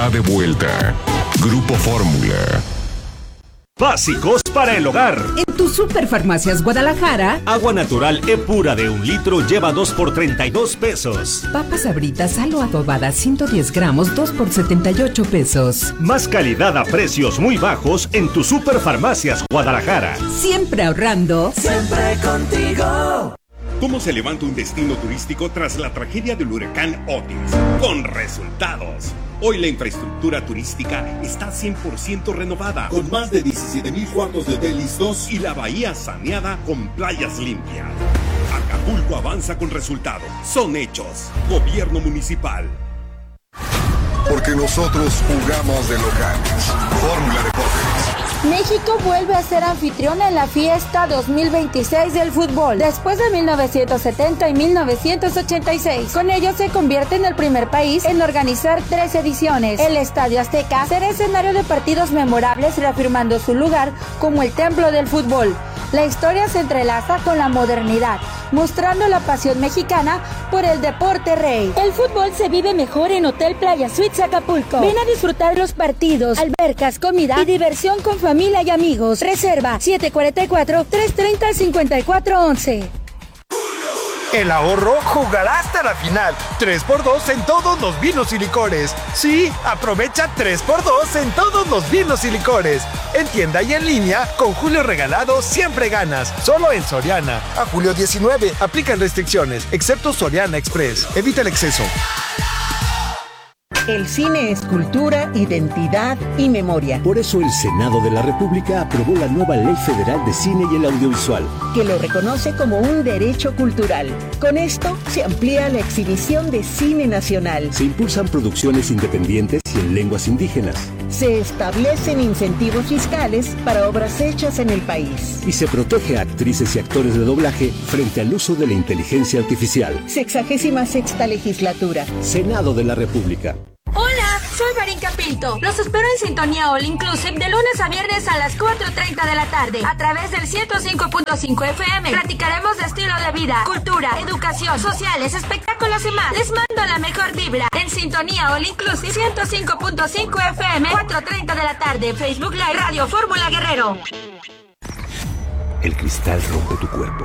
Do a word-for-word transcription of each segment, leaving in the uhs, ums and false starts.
De vuelta. Grupo Fórmula. Básicos para el hogar. En tu Superfarmacias Guadalajara, agua natural E-Pura de un litro lleva dos por treinta y dos pesos. Papas Sabritas Salo adobada ciento diez gramos, dos por setenta y ocho pesos. Más calidad a precios muy bajos en tu Superfarmacias Guadalajara. Siempre ahorrando. Siempre contigo. ¿Cómo se levanta un destino turístico tras la tragedia del huracán Otis? Con resultados. Hoy la infraestructura turística está cien por ciento renovada, con más de diecisiete mil cuartos de hotel listos y la bahía saneada con playas limpias. Acapulco avanza con resultados. Son hechos. Gobierno municipal. Porque nosotros jugamos de locales. Fórmula Deportes. México vuelve a ser anfitrión en la fiesta dos mil veintiséis del fútbol, después de mil novecientos setenta y mil novecientos ochenta y seis. Con ello se convierte en el primer país en organizar tres ediciones. El Estadio Azteca será escenario de partidos memorables, reafirmando su lugar como el templo del fútbol. La historia se entrelaza con la modernidad, mostrando la pasión mexicana por el deporte rey. El fútbol se vive mejor en Hotel Playa Suites Acapulco. Ven a disfrutar los partidos, albercas, comida y diversión con familia y amigos. Reserva siete cuatro cuatro, tres tres cero, cinco cuatro once. El ahorro jugará hasta la final. tres por dos en todos los vinos y licores. Sí, aprovecha tres por dos en todos los vinos y licores. En tienda y en línea, con Julio Regalado siempre ganas. Solo en Soriana. A julio diecinueve, aplican restricciones, excepto Soriana Express. Evita el exceso. El cine es cultura, identidad y memoria. Por eso el Senado de la República aprobó la nueva Ley Federal de Cine y el Audiovisual, que lo reconoce como un derecho cultural. Con esto se amplía la exhibición de cine nacional. Se impulsan producciones independientes y en lenguas indígenas. Se establecen incentivos fiscales para obras hechas en el país. Y se protege a actrices y actores de doblaje frente al uso de la inteligencia artificial. Sexagésima sexta legislatura. Senado de la República. Hola, soy Marín Capilto. Los espero en Sintonía All Inclusive de lunes a viernes a las cuatro treinta de la tarde a través del ciento cinco punto cinco F M. Platicaremos de estilo de vida, cultura, educación, sociales, espectáculos y más. Les mando la mejor vibra en Sintonía All Inclusive ciento cinco punto cinco F M, cuatro treinta de la tarde, Facebook Live Radio Fórmula Guerrero. El cristal rompe tu cuerpo,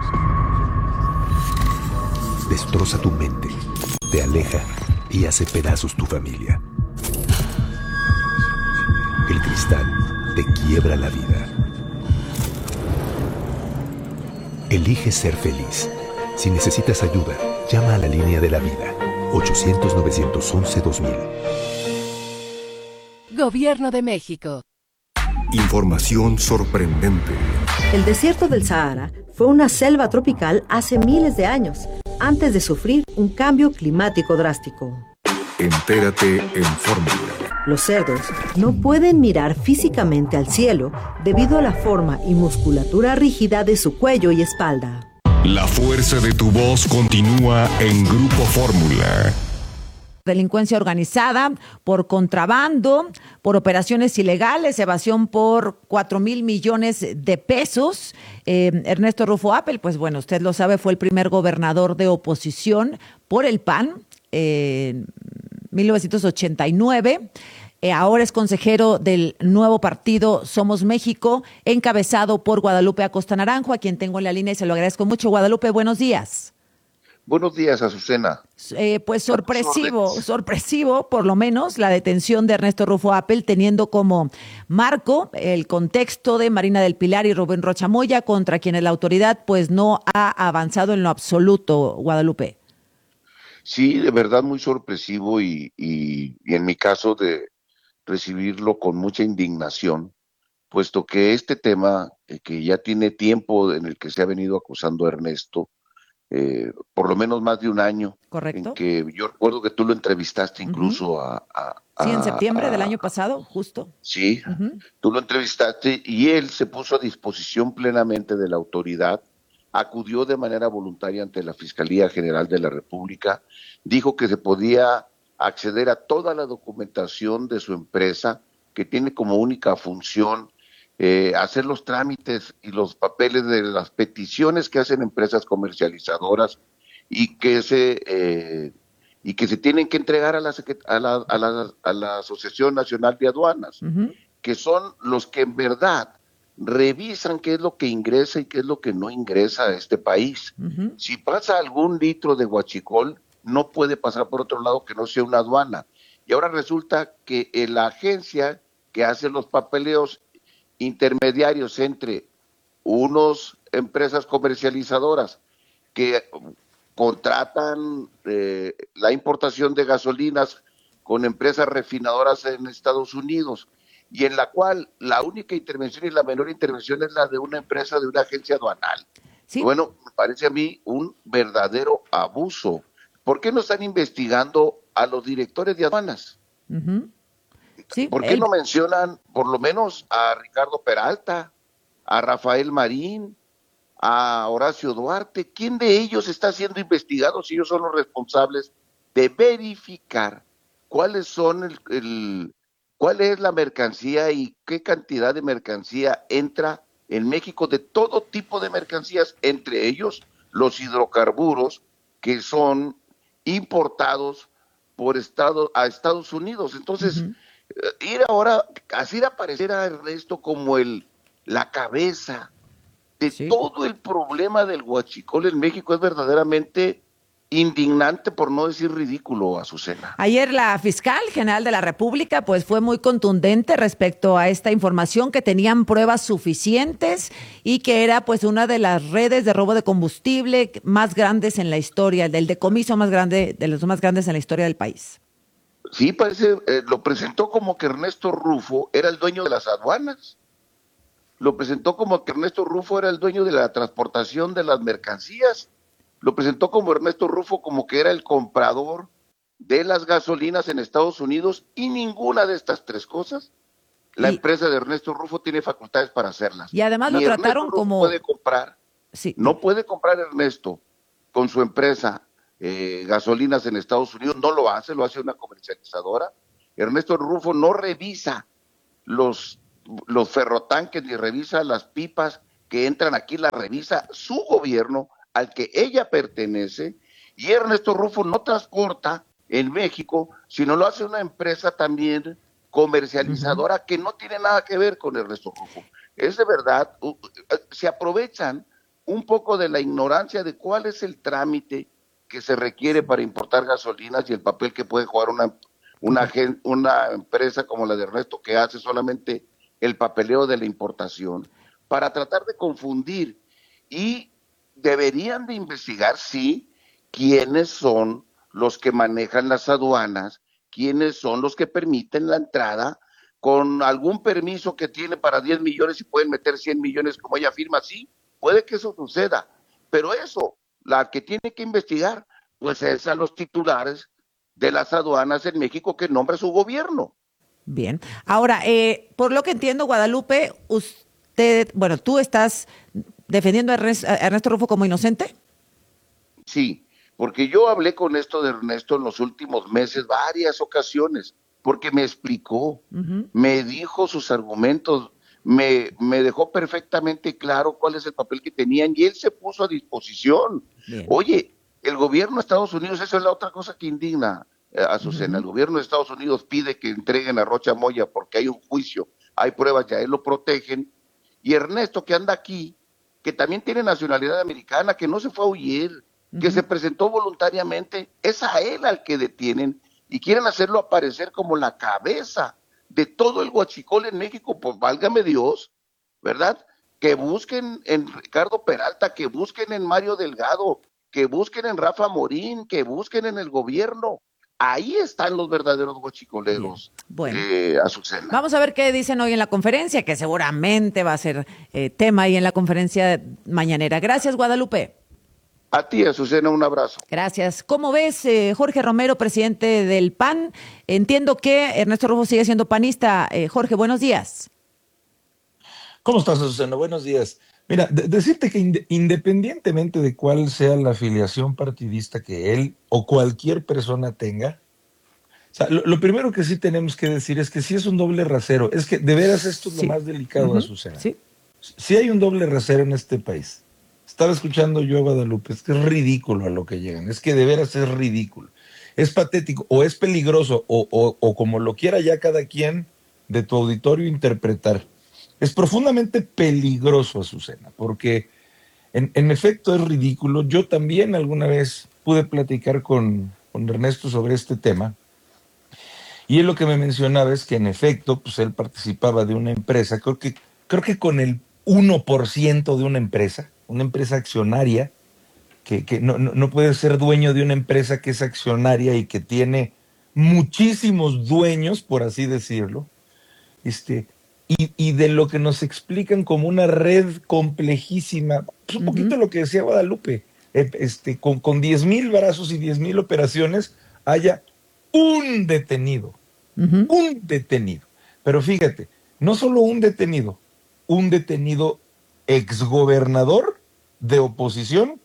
destroza tu mente, te aleja y hace pedazos tu familia. El cristal te quiebra la vida. Elige ser feliz. Si necesitas ayuda, llama a la línea de la vida. ochocientos, novecientos once, dos mil. Gobierno de México. Información sorprendente. El desierto del Sahara fue una selva tropical hace miles de años, antes de sufrir un cambio climático drástico. Entérate en Fórmula. Los cerdos no pueden mirar físicamente al cielo debido a la forma y musculatura rígida de su cuello y espalda. La fuerza de tu voz continúa en Grupo Fórmula. Delincuencia organizada, por contrabando, por operaciones ilegales, evasión por cuatro mil millones de pesos. Eh, Ernesto Rufo Appel, pues bueno, usted lo sabe, fue el primer gobernador de oposición por el P A N eh, en mil novecientos ochenta y nueve. Eh, ahora es consejero del nuevo partido Somos México, encabezado por Guadalupe Acosta Naranjo, a quien tengo en la línea y se lo agradezco mucho. Guadalupe, buenos días. Buenos días, Azucena. Eh, pues sorpresivo, sorpresivo, por lo menos, la detención de Ernesto Rufo Appel, teniendo como marco el contexto de Marina del Pilar y Rubén Rocha Moya, contra quienes la autoridad pues no ha avanzado en lo absoluto, Guadalupe. Sí, de verdad muy sorpresivo y, y, y en mi caso de recibirlo con mucha indignación, puesto que este tema, eh, que ya tiene tiempo en el que se ha venido acusando a Ernesto, Eh, por lo menos más de un año. Correcto. En que yo recuerdo que tú lo entrevistaste incluso uh-huh. a, a, a... Sí, en septiembre a, del año pasado, justo. Sí, uh-huh. Tú lo entrevistaste y él se puso a disposición plenamente de la autoridad, acudió de manera voluntaria ante la Fiscalía General de la República, dijo que se podía acceder a toda la documentación de su empresa, que tiene como única función Eh, hacer los trámites y los papeles de las peticiones que hacen empresas comercializadoras y que se eh, y que se tienen que entregar a la, a la, a la, a la Asociación Nacional de Aduanas, uh-huh. que son los que en verdad revisan qué es lo que ingresa y qué es lo que no ingresa a este país. Uh-huh. Si pasa algún litro de huachicol, no puede pasar por otro lado que no sea una aduana. Y ahora resulta que la agencia que hace los papeleos intermediarios entre unas empresas comercializadoras que contratan eh, la importación de gasolinas con empresas refinadoras en Estados Unidos, y en la cual la única intervención y la menor intervención es la de una empresa, de una agencia aduanal. Sí. Bueno, me parece a mí un verdadero abuso. ¿Por qué no están investigando a los directores de aduanas? Uh-huh. Sí, ¿por qué él... no mencionan por lo menos a Ricardo Peralta, a Rafael Marín, a Horacio Duarte? ¿Quién de ellos está siendo investigado si ellos son los responsables de verificar cuáles son el, el cuál es la mercancía y qué cantidad de mercancía entra en México, de todo tipo de mercancías, entre ellos los hidrocarburos que son importados por Estado, a Estados Unidos? Entonces, uh-huh. ir ahora, hacer aparecer a Ernesto como el la cabeza de sí. todo el problema del huachicol en México es verdaderamente indignante, por no decir ridículo, Azucena. Ayer la fiscal general de la República pues fue muy contundente respecto a esta información, que tenían pruebas suficientes y que era pues una de las redes de robo de combustible más grandes en la historia, del decomiso más grande, de los más grandes en la historia del país. Sí, parece, eh, lo presentó como que Ernesto Rufo era el dueño de las aduanas. Lo presentó como que Ernesto Rufo era el dueño de la transportación de las mercancías. Lo presentó como Ernesto Rufo como que era el comprador de las gasolinas en Estados Unidos, y ninguna de estas tres cosas la y, empresa de Ernesto Rufo tiene facultades para hacerlas. Y además Ni lo Ernesto trataron Rufo como... puede comprar, sí. no puede comprar Ernesto con su empresa eh, gasolinas en Estados Unidos, no lo hace, lo hace una comercializadora. Ernesto Rufo no revisa los, los ferrotanques ni revisa las pipas que entran aquí, la revisa su gobierno al que ella pertenece, y Ernesto Rufo no transporta en México, sino lo hace una empresa también comercializadora uh-huh. que no tiene nada que ver con Ernesto Rufo. Es de verdad, uh, se aprovechan un poco de la ignorancia de cuál es el trámite que se requiere para importar gasolinas y el papel que puede jugar una, una, una empresa como la de Ernesto, que hace solamente el papeleo de la importación, para tratar de confundir. Y deberían de investigar, sí, quiénes son los que manejan las aduanas, quiénes son los que permiten la entrada con algún permiso que tiene para diez millones y pueden meter cien millones como ella afirma. Sí, puede que eso suceda, pero eso, la que tiene que investigar, pues es a los titulares de las aduanas en México que nombra su gobierno. Bien, ahora, eh, por lo que entiendo, Guadalupe, usted, bueno, tú estás defendiendo a Ernesto Rufo como inocente. Sí, porque yo hablé con esto de Ernesto en los últimos meses, varias ocasiones, porque me explicó, uh-huh. me dijo sus argumentos, me, me dejó perfectamente claro cuál es el papel que tenían, y él se puso a disposición. Bien. Oye, el gobierno de Estados Unidos, eso es la otra cosa que indigna, eh, Azucena, uh-huh. el gobierno de Estados Unidos pide que entreguen a Rocha Moya porque hay un juicio, hay pruebas, ya él lo protegen, y Ernesto, que anda aquí, que también tiene nacionalidad americana, que no se fue a huir, uh-huh. que se presentó voluntariamente, es a él al que detienen y quieren hacerlo aparecer como la cabeza de todo el huachicol en México. Pues válgame Dios, ¿verdad? Que busquen en Ricardo Peralta, que busquen en Mario Delgado, que busquen en Rafa Morín, que busquen en el gobierno. Ahí están los verdaderos huachicoleros. Bueno, eh, Azucena. Vamos a ver qué dicen hoy en la conferencia, que seguramente va a ser eh, tema ahí en la conferencia mañanera. Gracias, Guadalupe. A ti, Azucena, un abrazo. Gracias. ¿Cómo ves, eh, Jorge Romero, presidente del P A N? Entiendo que Ernesto Rufo sigue siendo panista. Eh, Jorge, buenos días. ¿Cómo estás, Azucena? Buenos días. Mira, de- decirte que inde- independientemente de cuál sea la afiliación partidista que él o cualquier persona tenga, o sea, lo, lo primero que sí tenemos que decir es que sí es un doble rasero. Es que de veras esto es lo Sí. más delicado, Ujú. Azucena. Sí. Sí hay un doble rasero en este país. Estaba escuchando yo a Guadalupe, es que es ridículo a lo que llegan, es que de veras es ridículo. es patético, o es peligroso, o, o, o como lo quiera ya cada quien de tu auditorio interpretar. Es profundamente peligroso, Azucena, porque en, en efecto es ridículo. Yo también alguna vez pude platicar con, con Ernesto sobre este tema, y él lo que me mencionaba es que en efecto, pues él participaba de una empresa, creo que, creo que con el uno por ciento de una empresa, una empresa accionaria, que, que no, no, no puede ser dueño de una empresa que es accionaria y que tiene muchísimos dueños, por así decirlo, este, y, y de lo que nos explican como una red complejísima, pues un uh-huh. poquito lo que decía Guadalupe, este, con, con diez mil brazos y diez mil operaciones, haya un detenido, uh-huh. un detenido. Pero fíjate, no solo un detenido, un detenido exgobernador de oposición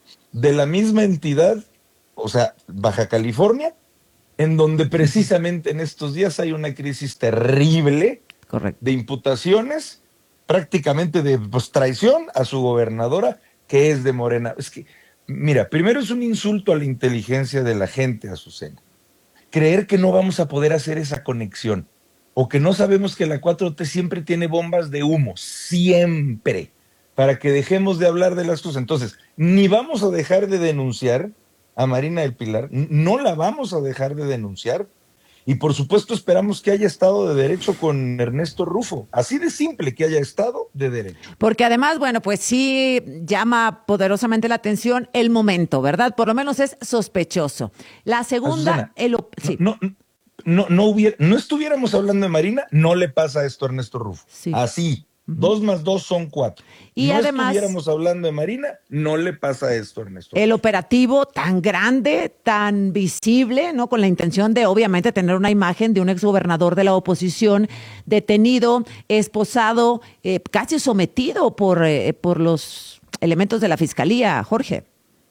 de la misma entidad, o sea, Baja California, en donde precisamente en estos días hay una crisis terrible Correcto. de imputaciones, prácticamente de pues, traición a su gobernadora, que es de Morena. Es que, mira, primero es un insulto a la inteligencia de la gente, Azucena. Creer que no vamos a poder hacer esa conexión, o que no sabemos que la cuatro T siempre tiene bombas de humo, siempre, para que dejemos de hablar de las cosas. Entonces, ni vamos a dejar de denunciar a Marina del Pilar, no la vamos a dejar de denunciar, y por supuesto esperamos que haya estado de derecho con Ernesto Rufo, así de simple, que haya estado de derecho. Porque además, bueno, pues sí llama poderosamente la atención el momento, ¿verdad? Por lo menos es sospechoso. La segunda, Azucena, el op- sí. no, no, no, no, hubiera, no estuviéramos hablando de Marina, no le pasa esto a Ernesto Rufo, sí. así. Dos más dos son cuatro. Y no además, estuviéramos hablando de Marina, no le pasa esto, Ernesto. El operativo tan grande, tan visible, ¿no? Con la intención de, obviamente, tener una imagen de un exgobernador de la oposición detenido, esposado, eh, casi sometido por, eh, por los elementos de la fiscalía, Jorge.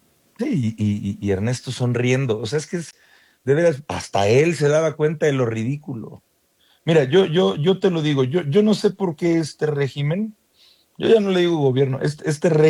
Sí, y, y, y Ernesto sonriendo. O sea, es que es, de veras, hasta él se daba cuenta de lo ridículo. Mira, yo, yo, yo te lo digo, yo, yo no sé por qué este régimen, yo ya no le digo gobierno, este, este régimen